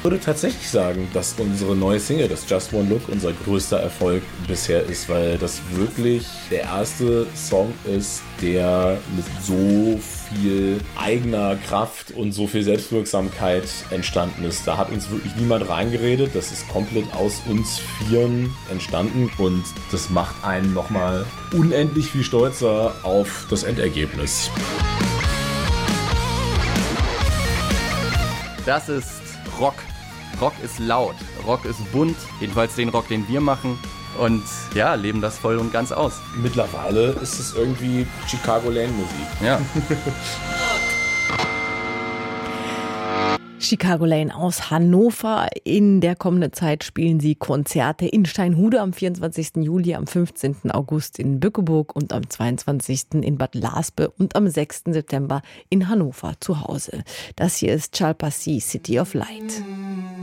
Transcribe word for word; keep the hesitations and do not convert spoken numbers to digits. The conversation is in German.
würde tatsächlich sagen, dass unsere neue Single, das Just One Look, unser größter Erfolg bisher ist, weil das wirklich der erste Song ist, der mit so viel eigener Kraft und so viel Selbstwirksamkeit entstanden ist. Da hat uns wirklich niemand reingeredet. Das ist komplett aus uns Vieren entstanden und das macht einen nochmal unendlich viel stolzer auf das Endergebnis. Das ist Rock. Rock ist laut, Rock ist bunt, jedenfalls den Rock, den wir machen. Und ja, leben das voll und ganz aus. Mittlerweile ist es irgendwie Chicago-Lane-Musik. Ja. Chicago Lane aus Hannover. In der kommenden Zeit spielen sie Konzerte in Steinhude am vierundzwanzigsten Juli, am fünfzehnten August in Bückeburg und am zweiundzwanzigsten in Bad Laspe und am sechsten September in Hannover zu Hause. Das hier ist Chalpassi, City of Light.